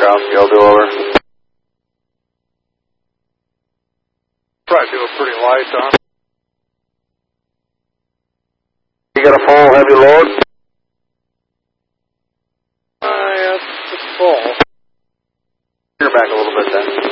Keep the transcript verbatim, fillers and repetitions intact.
Ground, I'll do over. Probably do a pretty light on. You got a full heavy load? Uh, yeah, it's full. You're back a little bit then.